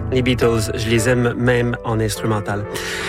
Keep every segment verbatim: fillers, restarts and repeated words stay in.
Les Beatles, je les aime même en instrumental.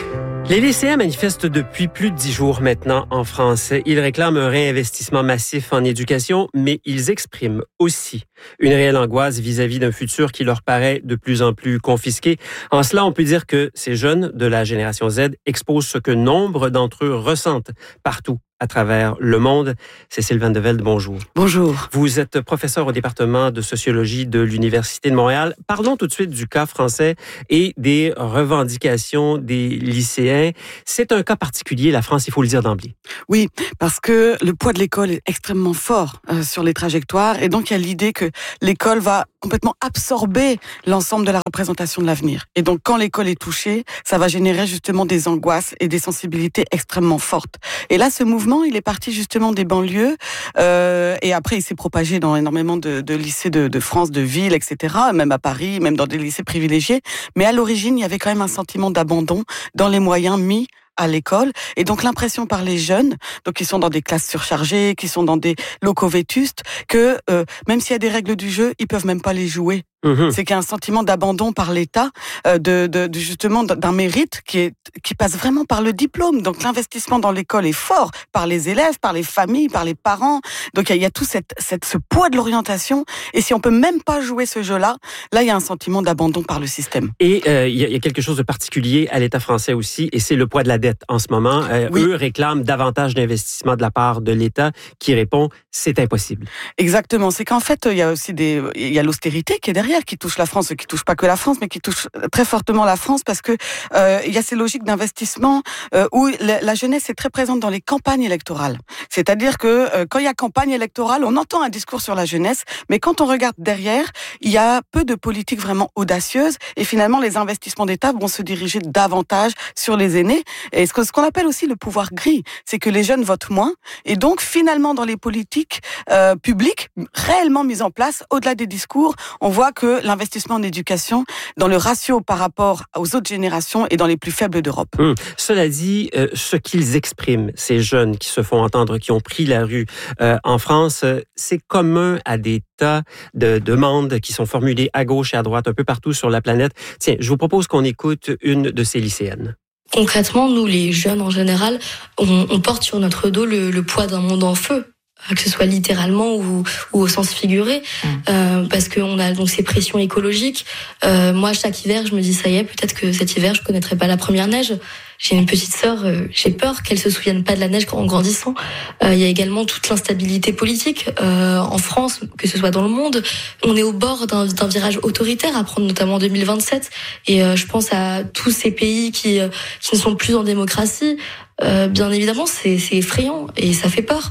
Les lycéens manifestent depuis plus de dix jours maintenant en France. Ils réclament un réinvestissement massif en éducation, mais ils expriment aussi une réelle angoisse vis-à-vis d'un futur qui leur paraît de plus en plus confisqué. En cela, on peut dire que ces jeunes de la génération Z exposent ce que nombre d'entre eux ressentent partout à travers le monde. Cécile Van de Velde, bonjour. Bonjour. Vous êtes professeur au département de sociologie de l'Université de Montréal. Parlons tout de suite du cas français et des revendications des lycéens. C'est un cas particulier, la France, il faut le dire d'emblée. Oui, parce que le poids de l'école est extrêmement fort euh, sur les trajectoires et donc il y a l'idée que l'école va complètement absorber l'ensemble de la représentation de l'avenir. Et donc quand l'école est touchée, ça va générer justement des angoisses et des sensibilités extrêmement fortes. Et là, ce mouvement, il est parti justement des banlieues euh, et après il s'est propagé dans énormément de, de lycées de, de France, de villes, et cetera, même à Paris, même dans des lycées privilégiés. Mais à l'origine, il y avait quand même un sentiment d'abandon dans les moyens mis à l'école. Et donc l'impression par les jeunes, donc qui sont dans des classes surchargées, qui sont dans des locaux vétustes, que euh, même s'il y a des règles du jeu, ils peuvent même pas les jouer. Mmh. C'est qu'il y a un sentiment d'abandon par l'État, euh, de, de, de justement d'un mérite qui est qui passe vraiment par le diplôme. Donc l'investissement dans l'école est fort par les élèves, par les familles, par les parents. Donc il y a, il y a tout cette, cette ce poids de l'orientation. Et si on peut même pas jouer ce jeu-là, là il y a un sentiment d'abandon par le système. Et euh, il y a quelque chose de particulier à l'État français aussi, et c'est le poids de la dette en ce moment. Euh, oui. Eux réclament davantage d'investissement de la part de l'État, qui répond c'est impossible. Exactement. C'est qu'en fait il y a aussi des il y a l'austérité qui est derrière, qui touche la France, qui touche pas que la France, mais qui touche très fortement la France parce que euh, il y a ces logiques d'investissement euh, où la, la jeunesse est très présente dans les campagnes électorales. C'est-à-dire que euh, quand il y a campagne électorale, on entend un discours sur la jeunesse, mais quand on regarde derrière, il y a peu de politiques vraiment audacieuses et finalement les investissements d'État vont se diriger davantage sur les aînés. Et ce qu'on appelle aussi le pouvoir gris, c'est que les jeunes votent moins et donc finalement dans les politiques euh, publiques réellement mises en place, au-delà des discours, on voit que l'investissement en éducation, dans le ratio par rapport aux autres générations, est dans les plus faibles d'Europe. Hum. Cela dit, euh, ce qu'ils expriment, ces jeunes qui se font entendre, qui ont pris la rue euh, en France, euh, c'est commun à des tas de demandes qui sont formulées à gauche et à droite, un peu partout sur la planète. Tiens, je vous propose qu'on écoute une de ces lycéennes. Concrètement, nous, les jeunes en général, on, on porte sur notre dos le, le poids d'un monde en feu. Que ce soit littéralement ou, ou au sens figuré, mmh. euh, parce qu'on a donc ces pressions écologiques. Euh, moi, chaque hiver, je me dis ça y est, peut-être que cet hiver, je connaîtrai pas la première neige. J'ai une petite sœur, euh, j'ai peur qu'elle se souvienne pas de la neige en grandissant. Euh, il y a également toute l'instabilité politique euh, en France, que ce soit dans le monde. On est au bord d'un, d'un virage autoritaire à prendre, notamment en deux mille vingt-sept. Et euh, je pense à tous ces pays qui euh, qui ne sont plus en démocratie. Euh, bien évidemment, c'est, c'est effrayant et ça fait peur.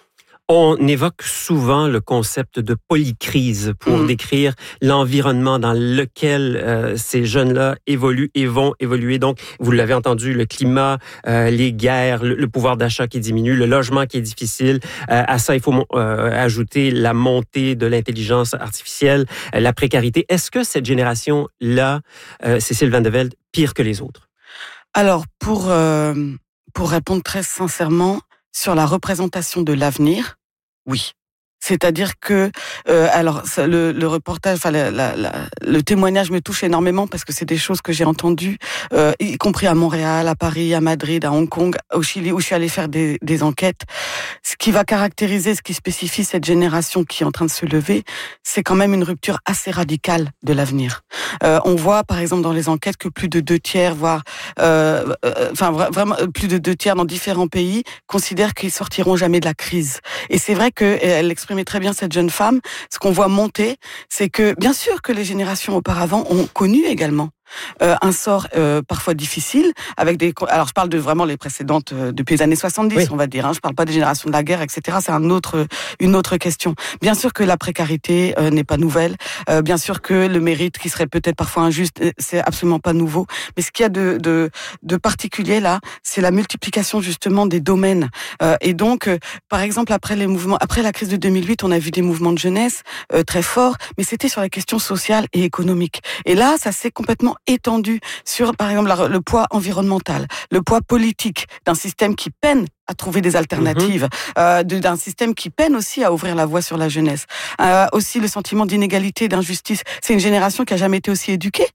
On évoque souvent le concept de polycrise pour mmh. décrire l'environnement dans lequel euh, ces jeunes-là évoluent et vont évoluer. Donc, vous l'avez entendu, le climat, euh, les guerres, le, le pouvoir d'achat qui diminue, le logement qui est difficile. Euh, à ça, il faut euh, ajouter la montée de l'intelligence artificielle, euh, la précarité. Est-ce que cette génération-là, euh, Cécile Van de Velde, pire que les autres? Alors, pour, euh, pour répondre très sincèrement, sur la représentation de l'avenir, oui. C'est-à-dire que, euh, alors le, le reportage, enfin la, la, la, le témoignage me touche énormément parce que c'est des choses que j'ai entendues, euh, y compris à Montréal, à Paris, à Madrid, à Hong Kong, au Chili, où je suis allée faire des, des enquêtes. Ce qui va caractériser, ce qui spécifie cette génération qui est en train de se lever, c'est quand même une rupture assez radicale de l'avenir. Euh, on voit, par exemple, dans les enquêtes que plus de deux tiers, voire, euh, euh, enfin vraiment plus de deux tiers dans différents pays considèrent qu'ils sortiront jamais de la crise. Et c'est vrai que elle exprime très bien cette jeune femme, ce qu'on voit monter, c'est que bien sûr que les générations auparavant ont connu également euh, un sort euh, parfois difficile, avec des. Alors je parle de vraiment les précédentes euh, depuis les années soixante-dix, oui. on va dire. Hein, je parle pas des générations de la guerre, et cetera. C'est un autre, une autre question. Bien sûr que la précarité euh, n'est pas nouvelle. Euh, bien sûr que le mérite, qui serait peut-être parfois injuste, c'est absolument pas nouveau. Mais ce qu'il y a de de, de particulier là, c'est la multiplication justement des domaines. Euh, et donc, euh, par exemple, après les mouvements, après la crise de deux mille huit, on a vu des mouvements de jeunesse euh, très forts, mais c'était sur les questions sociales et économiques. Et là, ça s'est complètement étendu sur, par exemple, la, le poids environnemental, le poids politique d'un système qui peine à trouver des alternatives, mmh. euh, d'un système qui peine aussi à ouvrir la voie sur la jeunesse. Euh, aussi le sentiment d'inégalité, d'injustice. C'est une génération qui a jamais été aussi éduquée.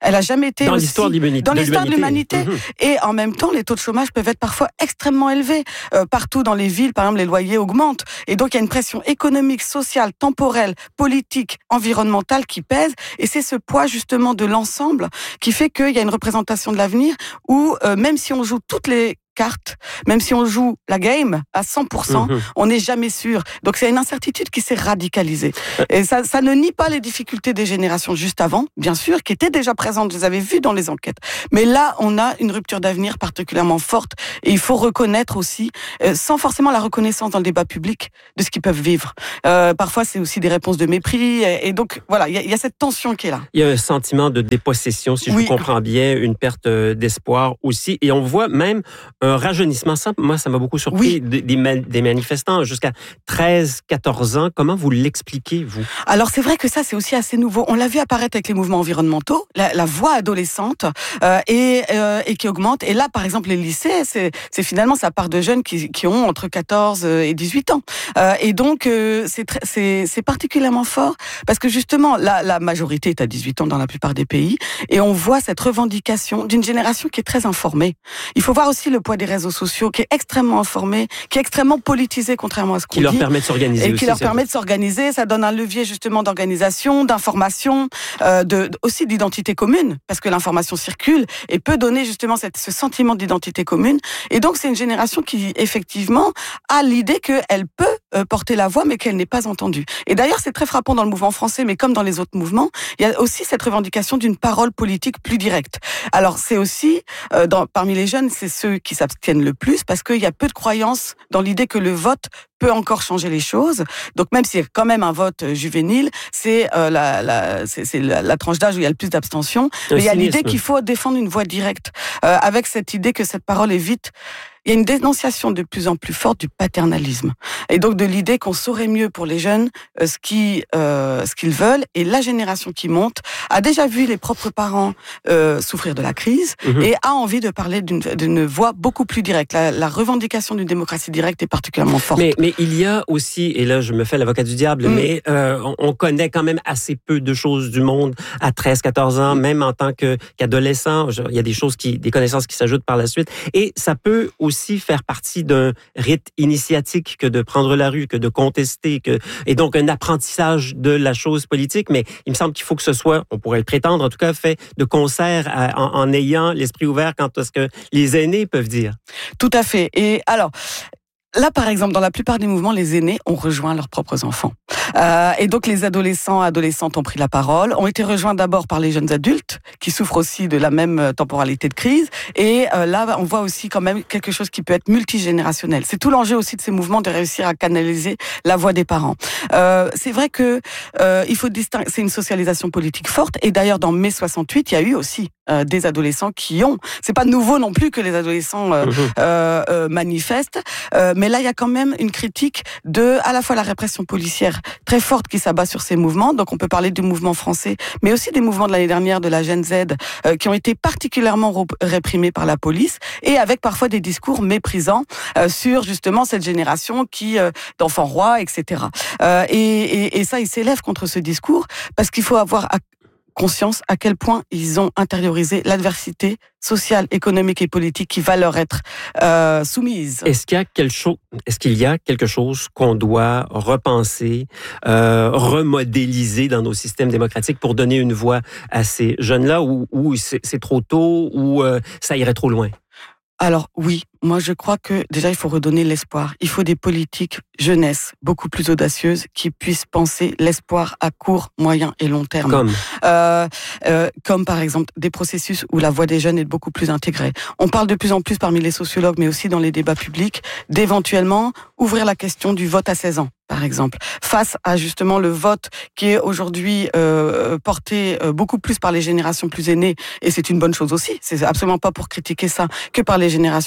Elle a jamais été dans aussi... l'histoire de l'humanité. Dans l'histoire de l'humanité. Mmh. Et en même temps, les taux de chômage peuvent être parfois extrêmement élevés. Euh, partout dans les villes, par exemple, les loyers augmentent. Et donc, il y a une pression économique, sociale, temporelle, politique, environnementale qui pèse. Et c'est ce poids, justement, de l'ensemble qui fait qu'il y a une représentation de l'avenir où, euh, même si on joue toutes les cartes, même si on joue la game à cent pour cent, mmh. on n'est jamais sûr. Donc c'est une incertitude qui s'est radicalisée. Et ça, ça ne nie pas les difficultés des générations juste avant, bien sûr, qui étaient déjà présentes, je les avais vues dans les enquêtes. Mais là, on a une rupture d'avenir particulièrement forte et il faut reconnaître aussi, euh, sans forcément la reconnaissance dans le débat public, de ce qu'ils peuvent vivre. Euh, parfois, c'est aussi des réponses de mépris et, et donc voilà, il y, y a cette tension qui est là. Il y a un sentiment de dépossession, si je oui. vous comprends bien, une perte d'espoir aussi. Et on voit même un rajeunissement. Ça, moi, ça m'a beaucoup surpris. Oui. Des, des manifestants jusqu'à treize, quatorze ans. Comment vous l'expliquez, vous? Alors, c'est vrai que ça, c'est aussi assez nouveau. On l'a vu apparaître avec les mouvements environnementaux, la, la voix adolescente, euh, et, euh, et qui augmente. Et là, par exemple, les lycées, c'est, c'est finalement sa part de jeunes qui, qui ont entre quatorze et dix-huit ans. Euh, et donc, euh, c'est, très, c'est, c'est particulièrement fort parce que justement, la, la majorité est à dix-huit ans dans la plupart des pays. Et on voit cette revendication d'une génération qui est très informée. Il faut voir aussi le poids des réseaux sociaux, qui est extrêmement informé, qui est extrêmement politisé, contrairement à ce qu'on dit. Qui leur permet de s'organiser Et aussi, qui leur permet de s'organiser. Ça donne un levier justement d'organisation, d'information, euh, de, aussi d'identité commune, parce que l'information circule et peut donner justement cette, ce sentiment d'identité commune. Et donc c'est une génération qui effectivement a l'idée qu'elle peut euh, porter la voix, mais qu'elle n'est pas entendue. Et d'ailleurs c'est très frappant dans le mouvement français, mais comme dans les autres mouvements, il y a aussi cette revendication d'une parole politique plus directe. Alors c'est aussi, euh, dans, parmi les jeunes, c'est ceux qui s'abstiennent le plus parce qu'il y a peu de croyance dans l'idée que le vote peut encore changer les choses. Donc même s'il y a quand même un vote juvénile, c'est, euh, la, la, c'est, c'est la, la tranche d'âge où il y a le plus d'abstention. Mais il y a l'idée qu'il faut défendre une voix directe, euh, avec cette idée que cette parole est vite... Il y a une dénonciation de plus en plus forte du paternalisme. Et donc de l'idée qu'on saurait mieux pour les jeunes euh, ce, qui, euh, ce qu'ils veulent. Et la génération qui monte a déjà vu les propres parents euh, souffrir de la crise mmh. et a envie de parler d'une, d'une voix beaucoup plus directe. La, la revendication d'une démocratie directe est particulièrement forte. Mais, mais il y a aussi, et là je me fais l'avocat du diable, mmh. mais euh, on, on connaît quand même assez peu de choses du monde à treize, quatorze ans, mmh. même en tant que, qu'adolescent. Il y a des choses, qui, des connaissances qui s'ajoutent par la suite. Et ça peut aussi aussi faire partie d'un rite initiatique que de prendre la rue, que de contester, que, et donc un apprentissage de la chose politique. Mais il me semble qu'il faut que ce soit, on pourrait le prétendre, en tout cas, fait de concert à, en, en ayant l'esprit ouvert quant à ce que les aînés peuvent dire. Tout à fait. Et alors, là, par exemple, dans la plupart des mouvements, les aînés ont rejoint leurs propres enfants. Euh, et donc, les adolescents, adolescentes ont pris la parole, ont été rejoints d'abord par les jeunes adultes, qui souffrent aussi de la même temporalité de crise. Et euh, là, on voit aussi quand même quelque chose qui peut être multigénérationnel. C'est tout l'enjeu aussi de ces mouvements, de réussir à canaliser la voix des parents. Euh, c'est vrai que euh, il faut distinguer, c'est une socialisation politique forte. Et d'ailleurs, dans mai soixante-huit, il y a eu aussi euh, des adolescents qui ont... C'est pas nouveau non plus que les adolescents euh, mmh. euh, euh, manifestent, euh, mais là, il y a quand même une critique de, à la fois la répression policière très forte qui s'abat sur ces mouvements. Donc, on peut parler du mouvement français, mais aussi des mouvements de l'année dernière de la Gen Z euh, qui ont été particulièrement réprimés par la police et avec parfois des discours méprisants euh, sur justement cette génération qui euh, d'enfants rois, et cetera. Euh, et, et, et ça, ils s'élèvent contre ce discours parce qu'il faut avoir conscience à quel point ils ont intériorisé l'adversité sociale, économique et politique qui va leur être euh, soumise. Est-ce qu'il y a quelque chose, est-ce qu'il y a quelque chose qu'on doit repenser, euh, remodéliser dans nos systèmes démocratiques pour donner une voix à ces jeunes-là, ou, ou c'est, c'est trop tôt, ou euh, ça irait trop loin? Alors oui, moi je crois que déjà il faut redonner l'espoir. Il faut des politiques jeunesse beaucoup plus audacieuses qui puissent penser l'espoir à court, moyen et long terme. Comme euh, euh, comme par exemple des processus où la voix des jeunes est beaucoup plus intégrée. On parle de plus en plus parmi les sociologues, mais aussi dans les débats publics, d'éventuellement ouvrir la question du vote à seize ans. Par exemple, face à justement le vote qui est aujourd'hui euh, porté euh, beaucoup plus par les générations plus aînées, et c'est une bonne chose aussi, c'est absolument pas pour critiquer ça, que par les générations plus jeunes,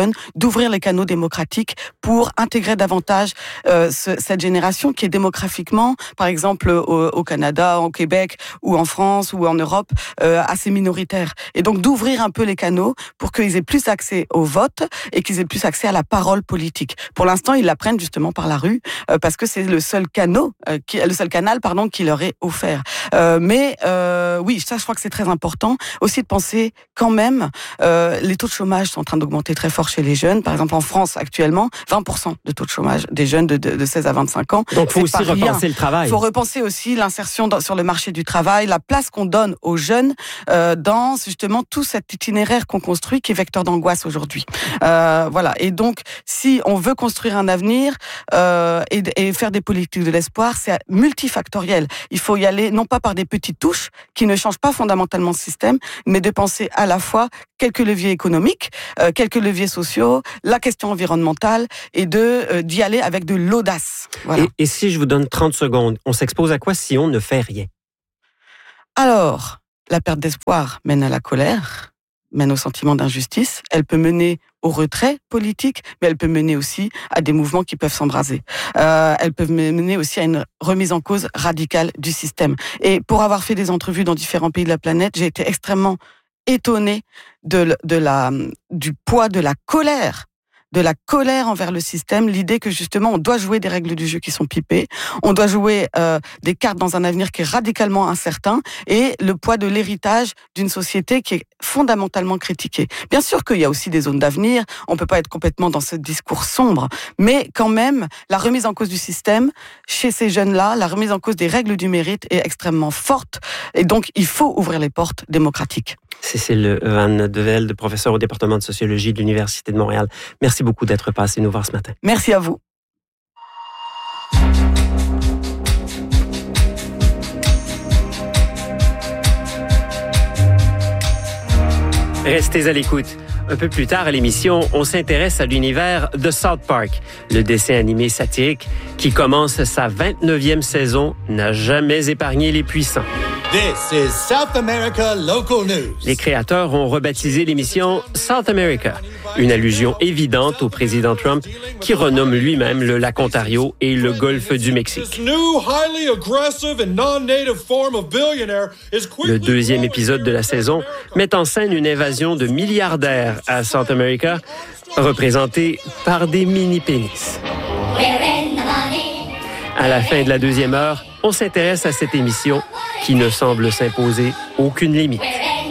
jeunes, d'ouvrir les canaux démocratiques pour intégrer davantage euh, ce, cette génération qui est démographiquement, par exemple au, au Canada, au Québec ou en France ou en Europe, euh, assez minoritaire. Et donc d'ouvrir un peu les canaux pour qu'ils aient plus accès au vote et qu'ils aient plus accès à la parole politique. Pour l'instant, ils l'apprennent justement par la rue euh, parce que c'est le seul canal, euh, qui, le seul canal, pardon, qui leur est offert. Euh, mais euh, oui, ça, je crois que c'est très important aussi de penser quand même. Euh, les taux de chômage sont en train d'augmenter très fort chez les jeunes. Par exemple, en France actuellement, vingt pour cent de taux de chômage des jeunes de, de, de seize à vingt-cinq ans. Donc, il faut aussi repenser le travail. Il faut repenser aussi l'insertion dans, sur le marché du travail, la place qu'on donne aux jeunes euh, dans justement tout cet itinéraire qu'on construit qui est vecteur d'angoisse aujourd'hui. Euh, voilà. Et donc, si on veut construire un avenir euh, et, et faire des politiques de l'espoir, c'est multifactoriel. Il faut y aller non pas par des petites touches qui ne changent pas fondamentalement le système, mais de penser à la fois quelques leviers économiques, euh, quelques leviers sociaux, la question environnementale et de euh, d'y aller avec de l'audace. Voilà. Et, et si je vous donne trente secondes, on s'expose à quoi si on ne fait rien? Alors, la perte d'espoir mène à la colère, mène au sentiment d'injustice. Elle peut mener au retrait politique, mais elle peut mener aussi à des mouvements qui peuvent s'embraser. Euh, elle peut mener aussi à une remise en cause radicale du système. Et pour avoir fait des entrevues dans différents pays de la planète, j'ai été extrêmement étonnée de, de la, du poids de la colère de la colère envers le système, l'idée que justement on doit jouer des règles du jeu qui sont pipées, on doit jouer euh, des cartes dans un avenir qui est radicalement incertain et le poids de l'héritage d'une société qui est fondamentalement critiquée. Bien sûr qu'il y a aussi des zones d'avenir, on peut pas être complètement dans ce discours sombre, mais quand même la remise en cause du système chez ces jeunes-là, la remise en cause des règles du mérite est extrêmement forte et donc il faut ouvrir les portes démocratiques. Cécile Van de Velde, professeure au département de sociologie de l'Université de Montréal. Merci beaucoup d'être passé nous voir ce matin. Merci à vous. Restez à l'écoute. Un peu plus tard à l'émission, on s'intéresse à l'univers de South Park. Le dessin animé satirique qui commence sa vingt-neuvième saison n'a jamais épargné les puissants. This is South America Local News. Les créateurs ont rebaptisé l'émission South America, une allusion évidente au président Trump qui renomme lui-même le lac Ontario et le golfe du Mexique. Le deuxième épisode de la saison met en scène une invasion de milliardaires à South America, représentée par des mini-pénis. À la fin de la deuxième heure, on s'intéresse à cette émission qui ne semble s'imposer aucune limite.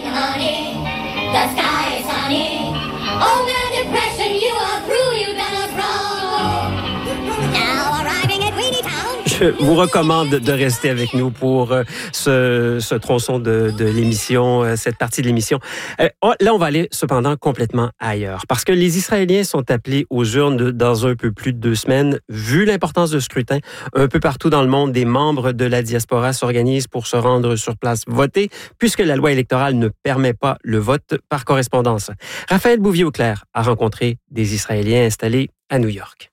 Je vous recommande de rester avec nous pour ce, ce tronçon de, de l'émission, cette partie de l'émission. Euh, là, on va aller cependant complètement ailleurs, parce que les Israéliens sont appelés aux urnes de, dans un peu plus de deux semaines. Vu l'importance de scrutin, un peu partout dans le monde, des membres de la diaspora s'organisent pour se rendre sur place voter, puisque la loi électorale ne permet pas le vote par correspondance. Raphaël Bouvier-Auclair a rencontré des Israéliens installés à New York.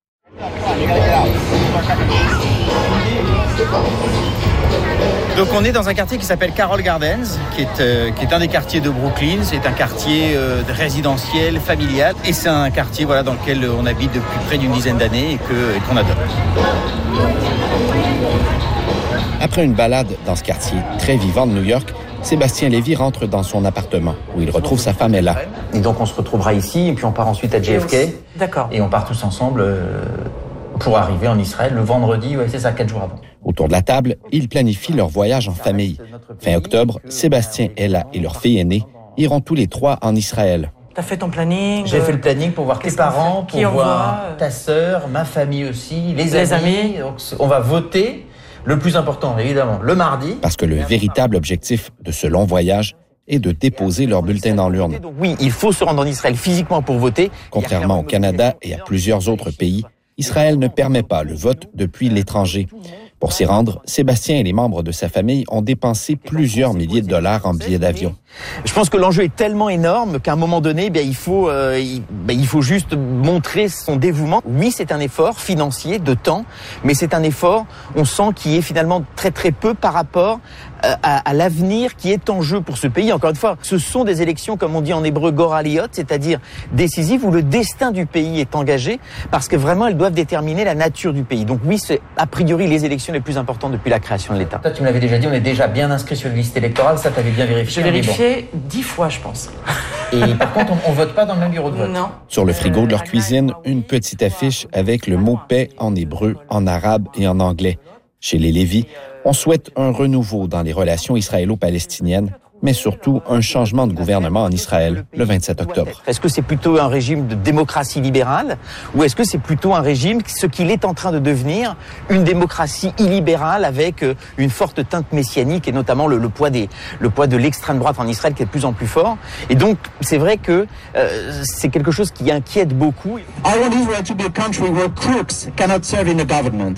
Donc on est dans un quartier qui s'appelle Carroll Gardens, qui est, euh, qui est un des quartiers de Brooklyn. C'est un quartier euh, résidentiel, familial, et c'est un quartier voilà, dans lequel on habite depuis près d'une dizaine d'années et, que, et qu'on adore. Après une balade dans ce quartier très vivant de New York, Sébastien Lévy rentre dans son appartement où il retrouve sa femme Ella. Et donc on se retrouvera ici et puis on part ensuite à J F K. D'accord. Et on part tous ensemble euh, pour arriver en Israël le vendredi, ouais, c'est ça, quatre jours avant. Autour de la table, ils planifient leur voyage en famille. Fin octobre, Sébastien, Ella et leur fille aînée iront tous les trois en Israël. T'as fait ton planning? J'ai fait le planning pour voir tes parents, pour voir voit, euh... ta sœur, ma famille aussi, les, les amis. amis. Donc on va voter. Le plus important, évidemment, le mardi. Parce que le véritable objectif de ce long voyage est de déposer leur bulletin dans l'urne. Donc oui, il faut se rendre en Israël physiquement pour voter. Contrairement au Canada et à plusieurs autres pays, Israël ne permet pas le vote depuis l'étranger. Pour s'y rendre, Sébastien et les membres de sa famille ont dépensé plusieurs milliers de dollars en billets d'avion. Je pense que l'enjeu est tellement énorme qu'à un moment donné, eh bien, il faut, euh, il, ben, il faut juste montrer son dévouement. Oui, c'est un effort financier, de temps, mais c'est un effort, on sent, qui est finalement très très peu par rapport à, à l'avenir qui est en jeu pour ce pays. Encore une fois, ce sont des élections, comme on dit en hébreu, goraliot, c'est-à-dire décisives, où le destin du pays est engagé, parce que vraiment, elles doivent déterminer la nature du pays. Donc oui, c'est a priori les élections les plus importantes depuis la création de l'État. Toi, tu me l'avais déjà dit, on est déjà bien inscrit sur la liste électorale, ça t'avais bien vérifié. J'ai vérifié dix fois, je pense. Et par contre, on, on vote pas dans le même bureau de vote. Non. Sur le frigo de leur cuisine, une petite affiche avec le mot paix en hébreu, en arabe et en anglais. Chez les Lévis, on souhaite un renouveau dans les relations israélo-palestiniennes, mais surtout un changement de gouvernement en Israël le vingt-sept octobre. Est-ce que c'est plutôt un régime de démocratie libérale ou est-ce que c'est plutôt un régime, ce qu'il est en train de devenir, une démocratie illibérale avec une forte teinte messianique et notamment le, le poids des, le poids de l'extrême droite en Israël qui est de plus en plus fort. Et donc, c'est vrai que euh, c'est quelque chose qui inquiète beaucoup. I want Israel to be a country where crooks cannot serve in the government.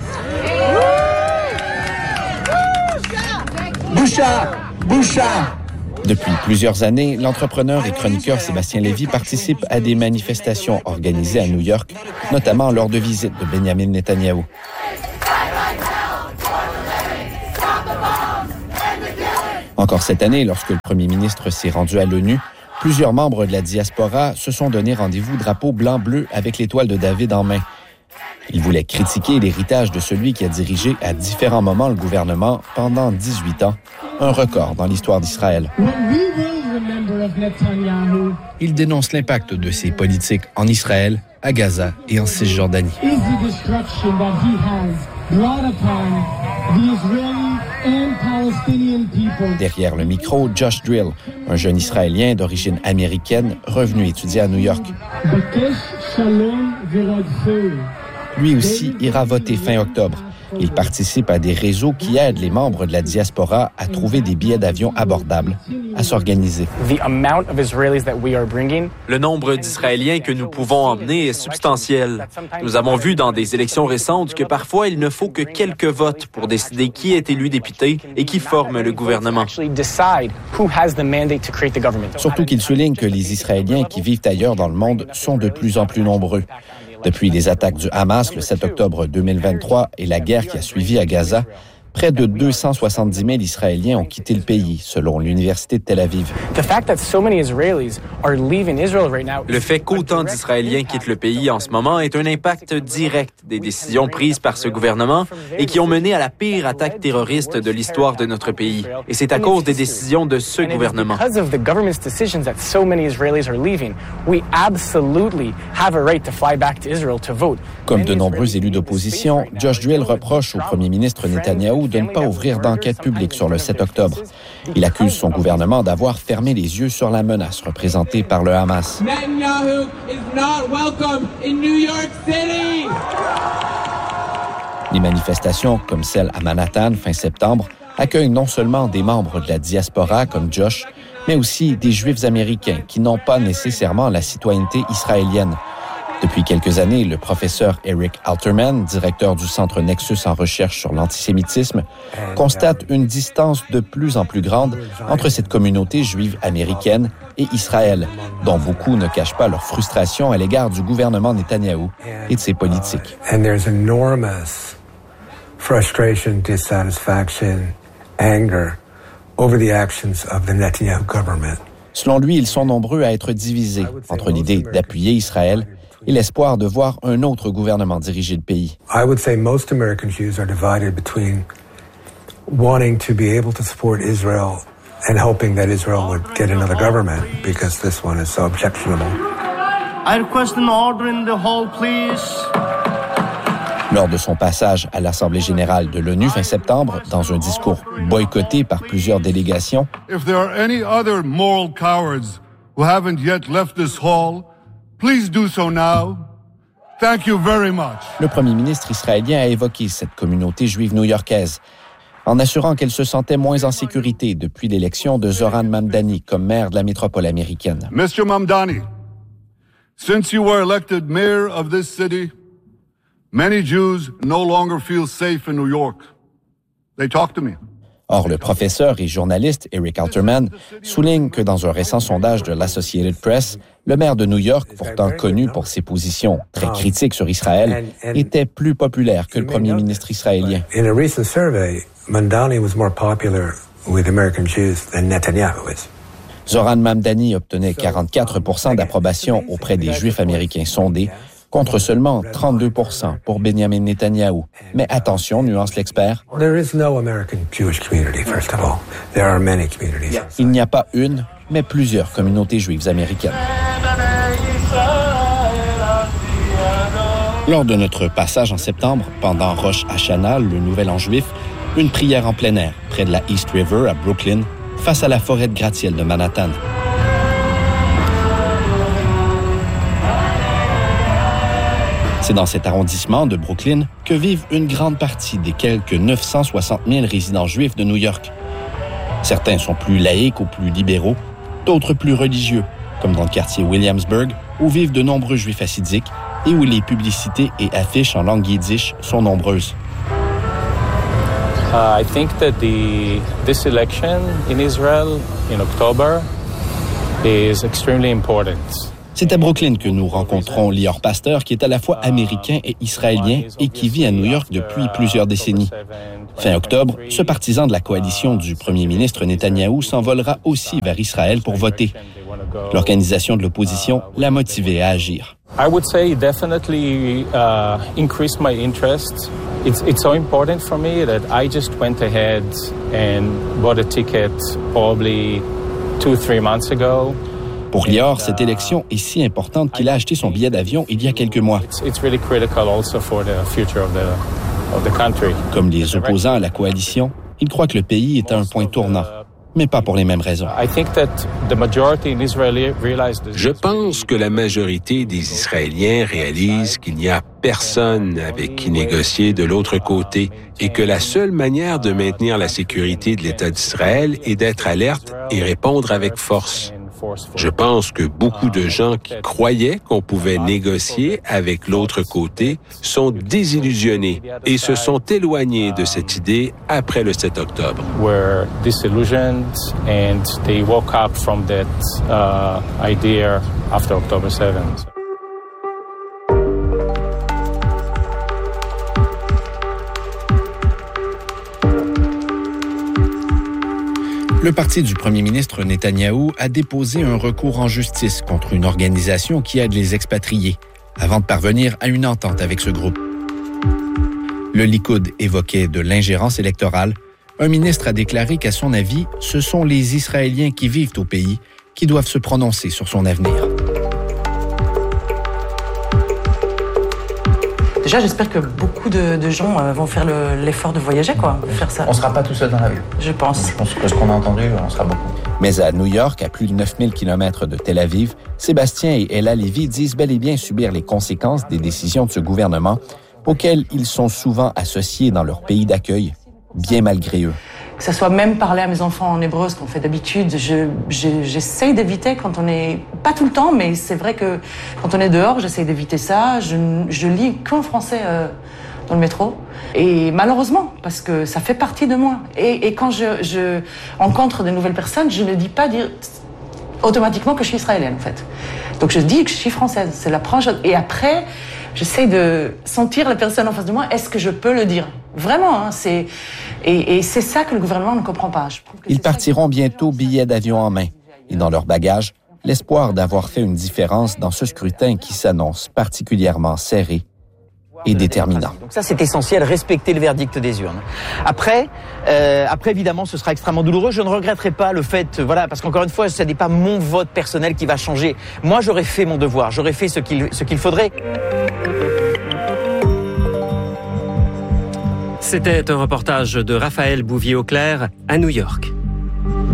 Boucha! Boucha! Depuis plusieurs années, l'entrepreneur et chroniqueur Sébastien Lévy participe à des manifestations organisées à New York, notamment lors de visites de Benjamin Netanyahou. Encore cette année, lorsque le premier ministre s'est rendu à l'ONU, plusieurs membres de la diaspora se sont donné rendez-vous drapeau blanc-bleu avec l'étoile de David en main. Ils voulaient critiquer l'héritage de celui qui a dirigé à différents moments le gouvernement pendant dix-huit ans, un record dans l'histoire d'Israël. Ils dénoncent l'impact de ses politiques en Israël, à Gaza et en Cisjordanie. Derrière le micro, Josh Drill, un jeune Israélien d'origine américaine revenu étudier à New York. Lui aussi ira voter fin octobre. Il participe à des réseaux qui aident les membres de la diaspora à trouver des billets d'avion abordables, à s'organiser. Le nombre d'Israéliens que nous pouvons emmener est substantiel. Nous avons vu dans des élections récentes que parfois il ne faut que quelques votes pour décider qui est élu député et qui forme le gouvernement. Surtout qu'il souligne que les Israéliens qui vivent ailleurs dans le monde sont de plus en plus nombreux. Depuis les attaques du Hamas le sept octobre deux mille vingt-trois et la guerre qui a suivi à Gaza, près de deux cent soixante-dix mille Israéliens ont quitté le pays, selon l'Université de Tel Aviv. Le fait qu'autant d'Israéliens quittent le pays en ce moment est un impact direct des décisions prises par ce gouvernement et qui ont mené à la pire attaque terroriste de l'histoire de notre pays. Et c'est à cause des décisions de ce gouvernement. Comme de nombreux élus d'opposition, Josh Drill reproche au premier ministre Netanyahou de ne pas ouvrir d'enquête publique sur le sept octobre. Il accuse son gouvernement d'avoir fermé les yeux sur la menace représentée par le Hamas. Les manifestations, comme celle à Manhattan fin septembre, accueillent non seulement des membres de la diaspora comme Josh, mais aussi des Juifs américains qui n'ont pas nécessairement la citoyenneté israélienne. Depuis quelques années, le professeur Eric Alterman, directeur du Centre Nexus en recherche sur l'antisémitisme, constate une distance de plus en plus grande entre cette communauté juive américaine et Israël, dont beaucoup ne cachent pas leur frustration à l'égard du gouvernement Netanyahou et de ses politiques. And there's enormous frustration, dissatisfaction, anger over the actions of the Netanyahu government. Selon lui, ils sont nombreux à être divisés entre l'idée d'appuyer Israël et l'espoir de voir un autre gouvernement diriger le pays. I would say most American Jews are divided between wanting to be able to support Israel and hoping that Israel would get another government because this one is so objectionable. I request an order in the hall, please. Lors de son passage à l'Assemblée générale de l'ONU fin septembre, dans un discours boycotté par plusieurs délégations, If there are any other moral cowards who haven't yet left this hall, please do so now. Thank you very much. Le premier ministre israélien a évoqué cette communauté juive new-yorkaise, en assurant qu'elle se sentait moins en sécurité depuis l'élection de Zoran Mamdani comme maire de la métropole américaine. Mister Mamdani, since you were elected mayor of this city, many Jews no longer feel safe in New York. They talk to me. Or, le professeur et journaliste Eric Alterman souligne que dans un récent sondage de l'Associated Press, le maire de New York, pourtant connu pour ses positions très critiques sur Israël, était plus populaire que le premier ministre israélien. In a recent survey, Mamdani was more popular with American Jews than Netanyahu is. Zoran Mamdani obtenait quarante-quatre pour cent d'approbation auprès des Juifs américains sondés, contre seulement trente-deux pour cent pour Benjamin Netanyahou. Mais attention, nuance l'expert. There is no American Jewish community, first of all. There are many communities. Il n'y a pas une, mais plusieurs communautés juives américaines. Lors de notre passage en septembre, pendant Rosh Hashanah, le Nouvel An juif, une prière en plein air, près de la East River à Brooklyn, face à la forêt de gratte-ciel de Manhattan. C'est dans cet arrondissement de Brooklyn que vivent une grande partie des quelques neuf cent soixante mille résidents juifs de New York. Certains sont plus laïques ou plus libéraux, d'autres plus religieux, comme dans le quartier Williamsburg, où vivent de nombreux juifs hassidiques et où les publicités et affiches en langue yiddish sont nombreuses. Uh, I think that the, this election in Israel in October is extremely important. C'est à Brooklyn que nous rencontrons Lior Pasteur, qui est à la fois américain et israélien et qui vit à New York depuis plusieurs décennies. Fin octobre, ce partisan de la coalition du premier ministre Netanyahou s'envolera aussi vers Israël pour voter. L'organisation de l'opposition l'a motivé à agir. I would say it definitely uh, increased my interest. It's, it's so important for me that I just went ahead and bought a ticket probably two, three months ago. Pour Lior, cette élection est si importante qu'il a acheté son billet d'avion il y a quelques mois. It's really critical also for the future of the, of the country. Comme les opposants à la coalition, il croit que le pays est à un point tournant, mais pas pour les mêmes raisons. Je pense que la majorité des Israéliens réalisent qu'il n'y a personne avec qui négocier de l'autre côté et que la seule manière de maintenir la sécurité de l'État d'Israël est d'être alerte et répondre avec force. Je pense que beaucoup de gens qui croyaient qu'on pouvait négocier avec l'autre côté sont désillusionnés et se sont éloignés de cette idée après le sept octobre. Were disillusioned and they woke up from that uh, idea after October seventh. Le parti du premier ministre Netanyahou a déposé un recours en justice contre une organisation qui aide les expatriés, avant de parvenir à une entente avec ce groupe. Le Likoud évoquait de l'ingérence électorale. Un ministre a déclaré qu'à son avis, ce sont les Israéliens qui vivent au pays qui doivent se prononcer sur son avenir. Déjà, j'espère que beaucoup de, de gens euh, vont faire le, l'effort de voyager, quoi, de faire ça. On ne sera pas tout seul dans l'avion. Je pense. Je pense que ce qu'on a entendu, on sera beaucoup. Mais à New York, à plus de neuf mille kilomètres de Tel Aviv, Sébastien et Ella Lévy disent bel et bien subir les conséquences des décisions de ce gouvernement auxquelles ils sont souvent associés dans leur pays d'accueil, bien malgré eux. Que ça soit même parler à mes enfants en hébreu, ce qu'on fait d'habitude, je, je, j'essaye d'éviter quand on est... Pas tout le temps, mais c'est vrai que quand on est dehors, j'essaye d'éviter ça. Je, je lis qu'en français euh, dans le métro. Et malheureusement, parce que ça fait partie de moi. Et, et quand je, je rencontre de nouvelles personnes, je ne dis pas dire automatiquement que je suis israélienne, en fait. Donc je dis que je suis française. C'est la première chose. Et après, j'essaie de sentir la personne en face de moi. Est-ce que je peux le dire ? Vraiment, hein, c'est... Et, et c'est ça que le gouvernement ne comprend pas. Je trouve que Ils partiront bientôt billets d'avion en main. Et dans leur bagage, l'espoir d'avoir fait une différence dans ce scrutin qui s'annonce particulièrement serré et déterminant. Donc ça, c'est essentiel, respecter le verdict des urnes. Après, euh, après évidemment, ce sera extrêmement douloureux. Je ne regretterai pas le fait, voilà, parce qu'encore une fois, ce n'est pas mon vote personnel qui va changer. Moi, j'aurais fait mon devoir, j'aurais fait ce qu'il, ce qu'il faudrait. C'était un reportage de Raphaël Bouvier-Auclair à New York.